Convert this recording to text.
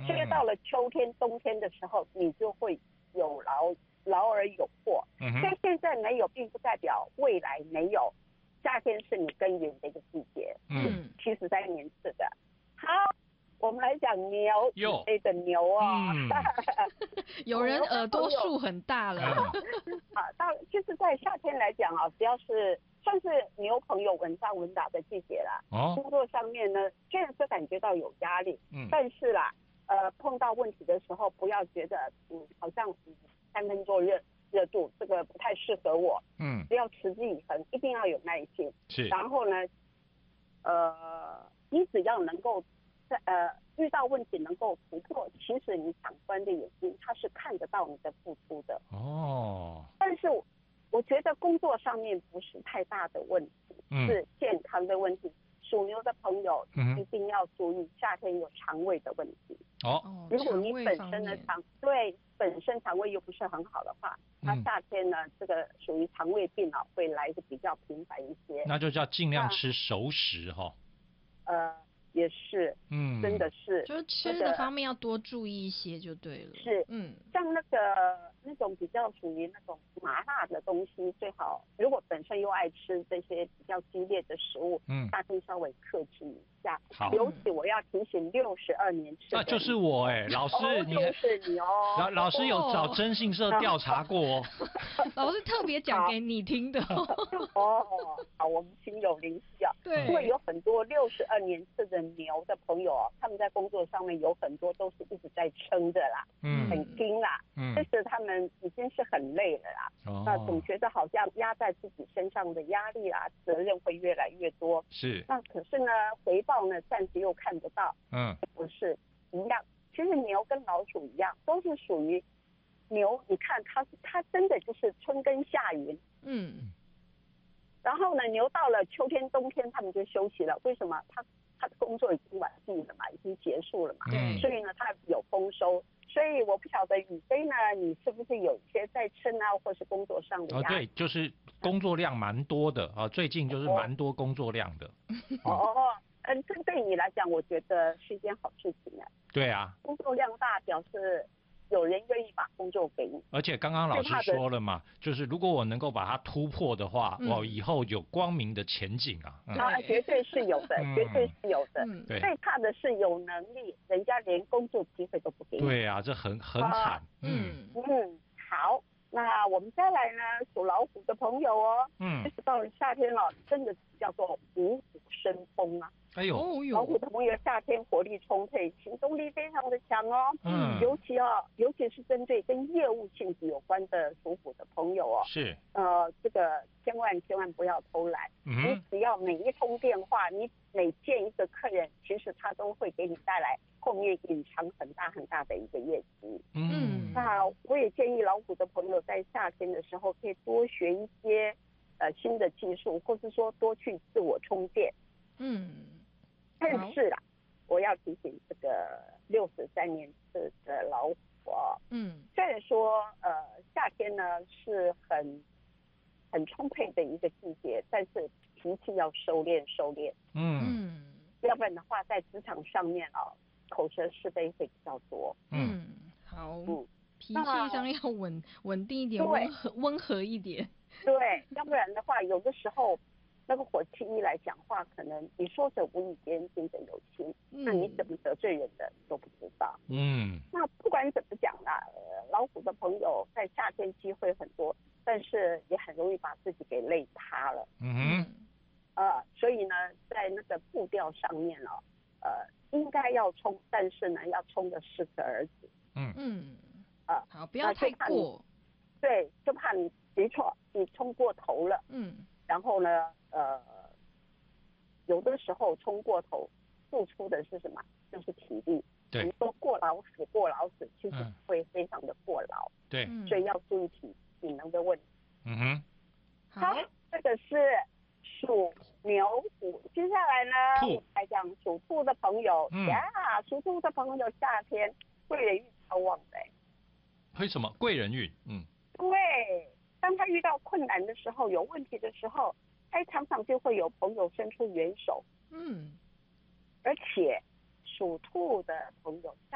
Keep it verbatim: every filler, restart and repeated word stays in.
所以到了秋天、冬天的时候，你就会有劳劳而有获。 嗯、 所以现在没有，并不代表未来没有。夏天是你耕耘的一个季节， 嗯， 七十三年次的。好，我们来讲牛， 有这个牛啊、哦嗯， 有人耳朵竖很大了。 啊，到就是在夏天来讲啊，只要是算是牛朋友稳扎稳打的季节啦。 哦， 工作上面呢，虽然是感觉到有压力， 嗯， 但是啦，呃，碰到问题的时候，不要觉得嗯，好像嗯三分钟热热度，这个不太适合我。 嗯， 不要持之以恒，一定要有耐心。 是， 然后呢，呃，你只要能够在呃遇到问题能够突破，其实你长官的眼睛他是看得到你的付出的。 哦， 但是我觉得工作上面不是太大的问题， 嗯、 是健康的问题。属牛的朋友嗯、 一定要注意，夏天有肠胃的问题。 哦， 如果你本身的肠对本身肠胃又不是很好的话，那夏天呢，这个属于肠胃病啊，会来的比较频繁一些。 那就叫尽量吃熟食哈。 呃，也是， 嗯， 真的是， 就是吃的方面要多注意一些就对了。 是， 嗯， 像那个那种比较属于那种麻辣的东西，最好如果本身又爱吃这些比较激烈的食物， 嗯， 夏天稍微克制一下。 好， 尤其我要提醒六十二年次的， 那就是我哎、欸，老师， 哦、 你就是你哦。 老老师有找征信社调查过哦， 老师特别讲给你听的。 哦，好，我们心有灵犀啊。 对， 因为有很多六十二年次的牛的朋友哦，他们在工作上面有很多都是一直在撑的啦， 嗯， 很拼啦， 嗯， 其实他们已经是很累了啦， 哦， 那总觉得好像压在自己身上的压力啦、责任会越来越多。 是， 那可是呢，回报呢暂时又看不到。 嗯， 不是一样。其实牛跟老鼠一样，都是属于牛。你看它，它真的就是春耕夏耘。 嗯。 然后呢，牛到了秋天、冬天，他们就休息了。为什么？他他的工作已经完毕了嘛，已经结束了嘛。 嗯。 所以呢，他有丰收。所以我不晓得宇飞呢，你是不是有一些在撑啊，或是工作上的压力？ 哦，对，就是工作量蛮多的啊，最近就是蛮多工作量的。 哦哦，嗯，这对你来讲，我觉得是一件好事情啊。 对啊。 工作量大，表示有人愿意把工作给你。 而且刚刚老师说了嘛，就是如果我能够把它突破的话，我、嗯、以后有光明的前景啊。 嗯、啊，绝对是有的，嗯、绝对是有的。 嗯，对。 最怕的是有能力，人家连工作机会都不给你。 对啊，这很很惨。啊、嗯嗯，好，那我们再来呢，属老虎的朋友哦，嗯，就是到了夏天了，真的叫做虎虎生风啊。 哎呦， 老虎的朋友夏天活力充沛，行动力非常的强哦。嗯，尤其哦，尤其是针对跟业务性质有关的属虎的朋友哦， 是， 呃，这个千万千万不要偷懒。嗯，你只要每一通电话，你每见一个客人，其实他都会给你带来后面隐藏很大很大的一个业绩。嗯，那我也建议老虎的朋友在夏天的时候可以多学一些呃新的技术，或是说多去自我充电。嗯。但是啦，我要提醒这个六十三年次的老虎哦，嗯，虽然说呃夏天呢是很很充沛的一个季节，但是脾气要收敛收敛，嗯，要不然的话在职场上面哦，口舌是非会比较多。 嗯，好，嗯，脾气上要稳稳定一点，温和温和一点。 对，要不然的话，有的时候。那个火气一来讲话，可能你说者无意，别人听者有心，嗯、那你怎么得罪人的都不知道。嗯，那不管怎么讲啦，呃，老虎的朋友在夏天机会很多，但是也很容易把自己给累塌了。嗯，呃，所以呢，在那个步调上面哦，呃，应该要冲，但是呢，要冲的适可而止。嗯嗯，啊、呃，好，不要太过。 对，就怕你没错，你冲过头了。嗯。然后呢，呃，有的时候冲过头，付出的是什么？就是体力。 对。 你说过劳死，过劳死，其实会非常的过劳。 对、 嗯。所以要注意体体能的问题。 嗯哼。 好，这个是属牛虎。接下来呢，我来讲属兔的朋友。嗯。呀，属兔的朋友夏天贵人运超旺的。 为什么贵人运？嗯。 对。当他遇到困难的时候，有问题的时候，他常常就会有朋友伸出援手。嗯，而且属兔的朋友